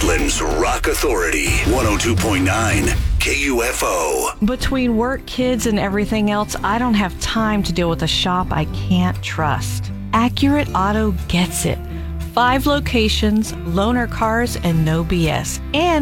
Portland's Rock Authority, 102.9 KUFO. Between work, kids, and everything else, I don't have time to deal with a shop I can't trust. Accurate Auto gets it. 5 locations, loaner cars, and no BS. And